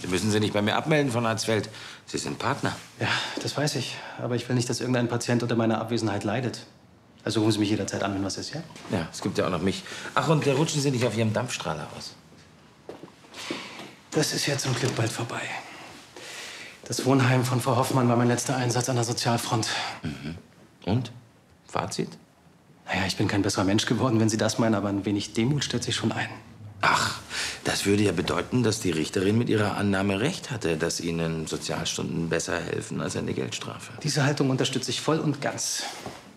müssen Sie nicht bei mir abmelden von Arzfeld. Sie sind Partner. Ja, das weiß ich. Aber ich will nicht, dass irgendein Patient unter meiner Abwesenheit leidet. Also rufen Sie mich jederzeit an, wenn was ist, ja? Ja, es gibt ja auch noch mich. Ach, und rutschen Sie nicht auf Ihrem Dampfstrahler aus. Das ist ja zum Glück bald vorbei. Das Wohnheim von Frau Hoffmann war mein letzter Einsatz an der Sozialfront. Mhm. Und? Fazit? Naja, ich bin kein besserer Mensch geworden, wenn Sie das meinen, aber ein wenig Demut stellt sich schon ein. Ach, das würde ja bedeuten, dass die Richterin mit ihrer Annahme recht hatte, dass Ihnen Sozialstunden besser helfen als eine Geldstrafe. Diese Haltung unterstütze ich voll und ganz.